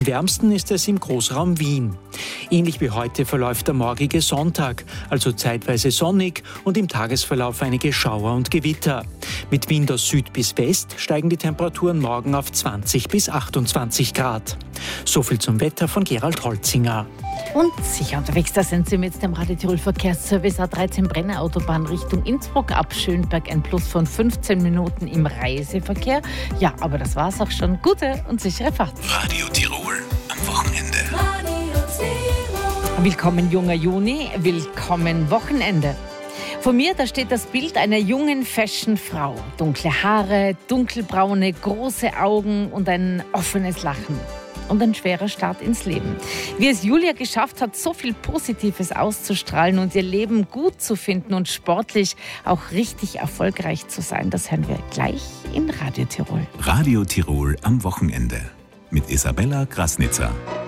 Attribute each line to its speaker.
Speaker 1: Am wärmsten ist es im Großraum Wien. Ähnlich wie heute verläuft der morgige Sonntag, also zeitweise sonnig und im Tagesverlauf einige Schauer und Gewitter. Mit Wind aus Süd bis West steigen die Temperaturen morgen auf 20 bis 28 Grad. So viel zum Wetter von Gerald Holzinger.
Speaker 2: Und sicher unterwegs, da sind Sie mit dem Radio Tirol Verkehrsservice A13 Brenner Autobahn Richtung Innsbruck ab Schönberg, ein Plus von 15 Minuten im Reiseverkehr. Ja, aber das war's auch schon. Gute und sichere Fahrt.
Speaker 3: Radio Tirol am Wochenende.
Speaker 2: Willkommen junger Juni, willkommen Wochenende. Vor mir, da steht das Bild einer jungen Fashion-Frau. Dunkle Haare, dunkelbraune, große Augen und ein offenes Lachen. Und ein schwerer Start ins Leben. Wie es Julia geschafft hat, so viel Positives auszustrahlen und ihr Leben gut zu finden und sportlich auch richtig erfolgreich zu sein, das hören wir gleich in Radio Tirol.
Speaker 3: Radio Tirol am Wochenende mit Isabella Krasnitzer.